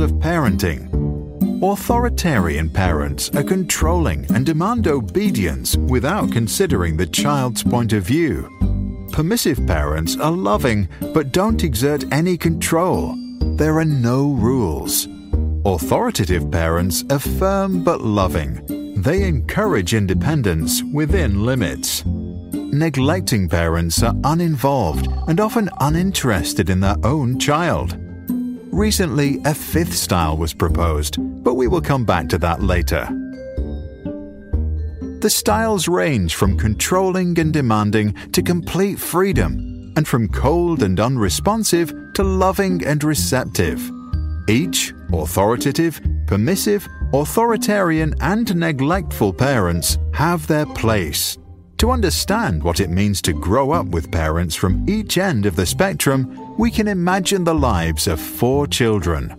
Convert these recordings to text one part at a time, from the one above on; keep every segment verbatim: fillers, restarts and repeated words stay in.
of parenting. Authoritarian parents are controlling and demand obedience without considering the child's point of view. Permissive parents are loving but don't exert any control. There are no rules. Authoritative parents are firm but loving. They encourage independence within limits. Neglecting parents are uninvolved and often uninterested in their own child. Recently, a fifth style was proposed, but we will come back to that later. The styles range from controlling and demanding to complete freedom, and from cold and unresponsive to loving and receptive. Each, authoritative, permissive, authoritarian, and neglectful parents have their place. To understand what it means to grow up with parents from each end of the spectrum, we can imagine the lives of four children.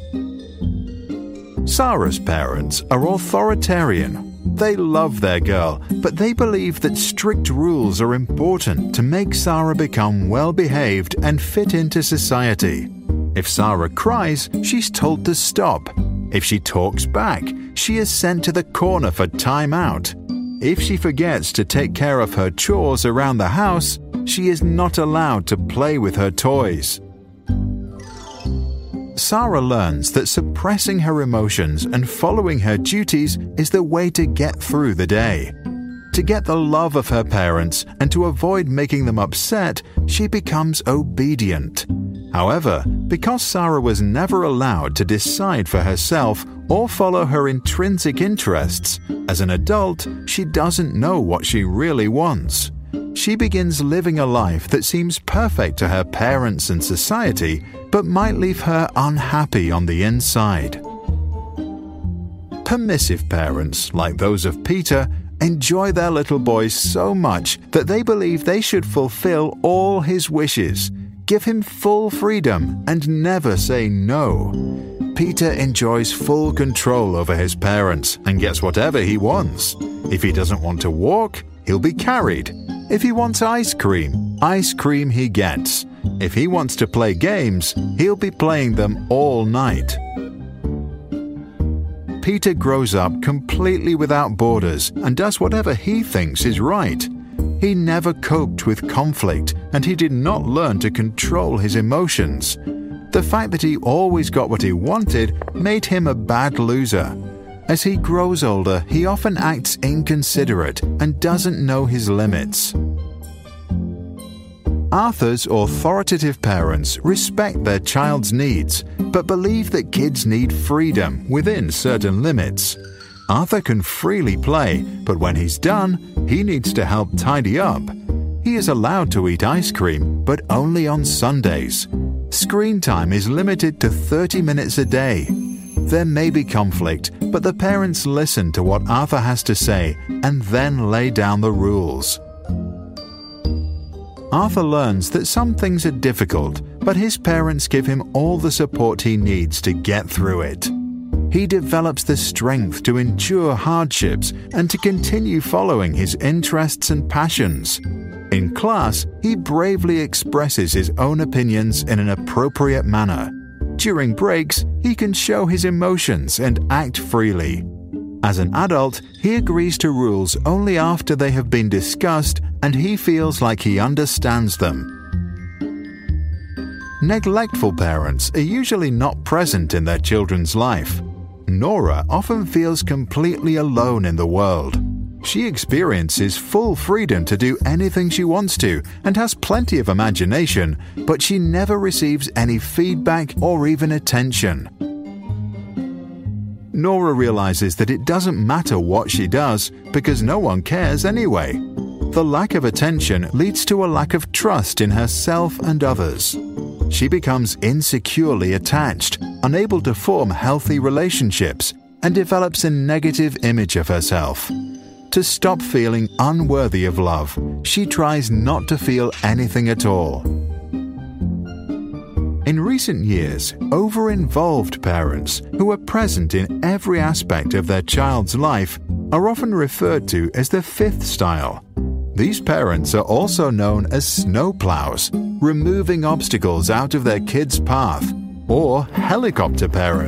Sarah's parents are authoritarian. They love their girl, but they believe that strict rules are important to make Sarah become well-behaved and fit into society. If Sarah cries, she's told to stop. If she talks back, she is sent to the corner for time out. If she forgets to take care of her chores around the house, she is not allowed to play with her toys. Sarah learns that suppressing her emotions and following her duties is the way to get through the day. To get the love of her parents and to avoid making them upset, she becomes obedient. However, because Sarah was never allowed to decide for herself or follow her intrinsic interests, as an adult, she doesn't know what she really wants. She begins living a life that seems perfect to her parents and society, but might leave her unhappy on the inside. Permissive parents, like those of Peter, enjoy their little boy so much that they believe they should fulfill all his wishes, give him full freedom, and never say no. Peter enjoys full control over his parents and gets whatever he wants. If he doesn't want to walk, he'll be carried. If he wants ice cream, ice cream he gets. If he wants to play games, he'll be playing them all night. Peter grows up completely without borders and does whatever he thinks is right. He never coped with conflict, and he did not learn to control his emotions. The fact that he always got what he wanted made him a bad loser. As he grows older, he often acts inconsiderate and doesn't know his limits. Arthur's authoritative parents respect their child's needs, but believe that kids need freedom within certain limits. Arthur can freely play, but when he's done, he needs to help tidy up. He is allowed to eat ice cream, but only on Sundays. Screen time is limited to thirty minutes a day. There may be conflict, but the parents listen to what Arthur has to say and then lay down the rules. Arthur learns that some things are difficult, but his parents give him all the support he needs to get through it. He develops the strength to endure hardships and to continue following his interests and passions. In class, he bravely expresses his own opinions in an appropriate manner. During breaks, he can show his emotions and act freely. As an adult, he agrees to rules only after they have been discussed and he feels like he understands them. Neglectful parents are usually not present in their children's life. Nora often feels completely alone in the world. She experiences full freedom to do anything she wants to and has plenty of imagination, but she never receives any feedback or even attention. Nora realizes that it doesn't matter what she does because no one cares anyway. The lack of attention leads to a lack of trust in herself and others. She becomes insecurely attached, unable to form healthy relationships, and develops a negative image of herself. To stop feeling unworthy of love, she tries not to feel anything at all. In recent years, over-involved parents who are present in every aspect of their child's life are often referred to as the fifth style. These parents are also known as snowplows, removing obstacles out of their kids' path, or helicopter parents.